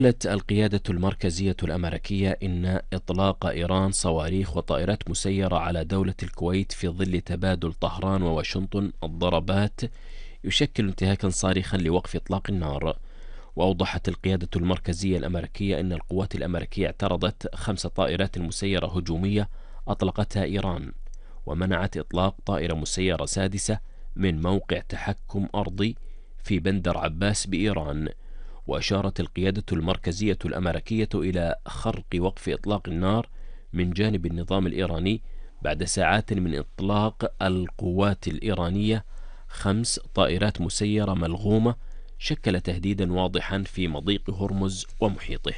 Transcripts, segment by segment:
قالت القيادة المركزية الأمريكية إن إطلاق إيران صواريخ وطائرات مسيرة على دولة الكويت في ظل تبادل طهران وواشنطن الضربات يشكل انتهاكا صارخا لوقف إطلاق النار. وأوضحت القيادة المركزية الأمريكية أن القوات الأمريكية اعترضت 5 طائرات مسيرة هجومية أطلقتها إيران، ومنعت إطلاق طائرة مسيرة سادسة من موقع تحكم أرضي في بندر عباس بإيران. وأشارت القيادة المركزية الأمريكية إلى خرق وقف إطلاق النار من جانب النظام الإيراني بعد ساعات من إطلاق القوات الإيرانية 5 طائرات مسيرة ملغومة شكل تهديدا واضحا في مضيق هرمز ومحيطه.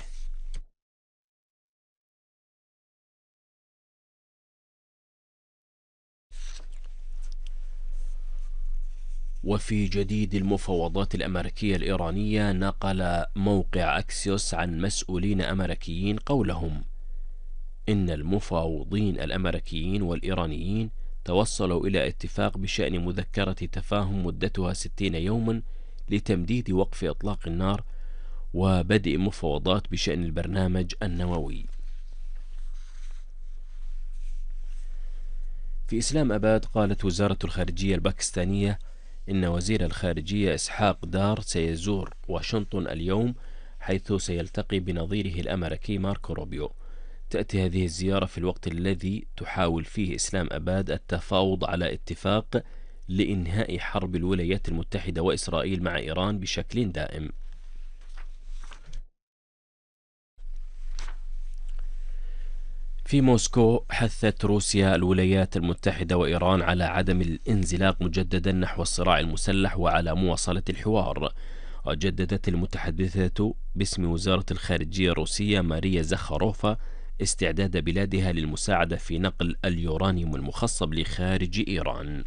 وفي جديد المفاوضات الأمريكية الإيرانية، نقل موقع أكسيوس عن مسؤولين أمريكيين قولهم إن المفاوضين الأمريكيين والإيرانيين توصلوا إلى اتفاق بشأن مذكرة تفاهم مدتها 60 يوما لتمديد وقف إطلاق النار وبدء مفاوضات بشأن البرنامج النووي. في إسلام أباد، قالت وزارة الخارجية الباكستانية إن وزير الخارجية إسحاق دار سيزور واشنطن اليوم، حيث سيلتقي بنظيره الأمريكي ماركو روبيو. تأتي هذه الزيارة في الوقت الذي تحاول فيه إسلام أباد التفاوض على اتفاق لإنهاء حرب الولايات المتحدة وإسرائيل مع إيران بشكل دائم. في موسكو، حثت روسيا الولايات المتحدة وإيران على عدم الانزلاق مجددا نحو الصراع المسلح وعلى مواصلة الحوار. وجددت المتحدثة باسم وزارة الخارجية الروسية ماريا زخاروفا استعداد بلادها للمساعدة في نقل اليورانيوم المخصب لخارج إيران.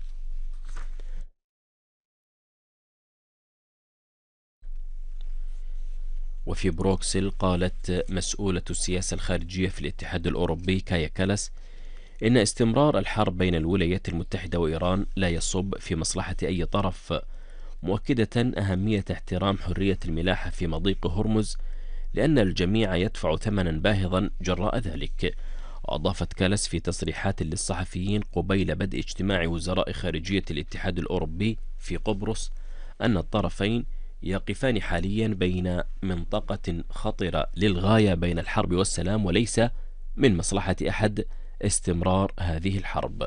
وفي بروكسل، قالت مسؤولة السياسة الخارجية في الاتحاد الأوروبي كايا كالاس إن استمرار الحرب بين الولايات المتحدة وإيران لا يصب في مصلحة أي طرف، مؤكدة أهمية احترام حرية الملاحة في مضيق هرمز لأن الجميع يدفع ثمنا باهظا جراء ذلك. وأضافت كالاس في تصريحات للصحفيين قبيل بدء اجتماع وزراء خارجية الاتحاد الأوروبي في قبرص أن الطرفين يقفان حاليا بين منطقة خطرة للغاية بين الحرب والسلام، وليس من مصلحة أحد استمرار هذه الحرب.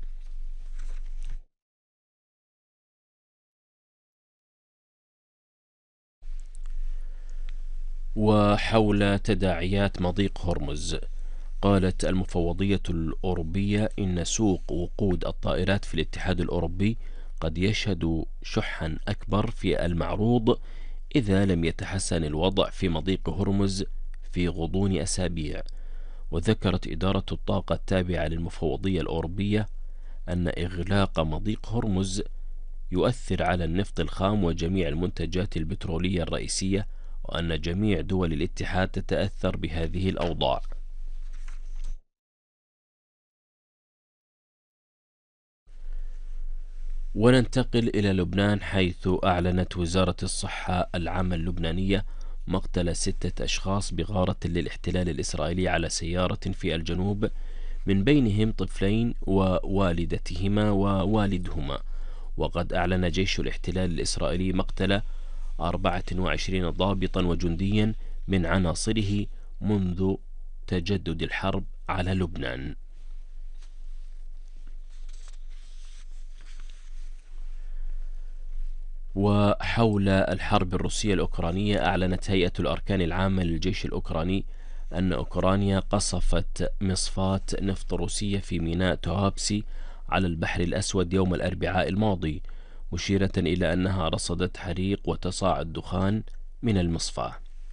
وحول تداعيات مضيق هرمز، قالت المفوضية الأوروبية إن سوق وقود الطائرات في الاتحاد الأوروبي قد يشهد شحا أكبر في المعروض إذا لم يتحسن الوضع في مضيق هرمز في غضون أسابيع. وذكرت إدارة الطاقة التابعة للمفوضية الأوروبية أن إغلاق مضيق هرمز يؤثر على النفط الخام وجميع المنتجات البترولية الرئيسية، وأن جميع دول الاتحاد تتأثر بهذه الأوضاع. وننتقل إلى لبنان، حيث أعلنت وزارة الصحة العامة اللبنانية مقتل 6 أشخاص بغارة للاحتلال الإسرائيلي على سيارة في الجنوب، من بينهم طفلين ووالدتهما ووالدهما. وقد أعلن جيش الاحتلال الإسرائيلي مقتل 24 ضابطا وجنديا من عناصره منذ تجدد الحرب على لبنان. وحول الحرب الروسية الأوكرانية، أعلنت هيئة الأركان العامة للجيش الأوكراني أن أوكرانيا قصفت مصفاة نفط روسية في ميناء توهابسي على البحر الأسود يوم الأربعاء الماضي، مشيرة إلى أنها رصدت حريق وتصاعد دخان من المصفاة.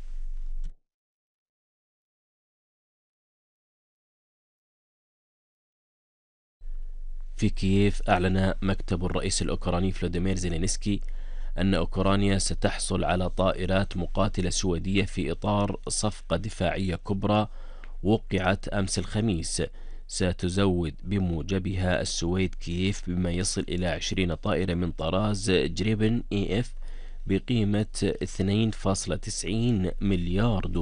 في كييف، أعلن مكتب الرئيس الأوكراني فلاديمير زيلينسكي أن أوكرانيا ستحصل على طائرات مقاتلة سويدية في إطار صفقة دفاعية كبرى وقعت أمس الخميس، ستزود بموجبها السويد كييف بما يصل إلى 20 طائرة من طراز جريبن EF بقيمة 2.90 مليار دولار.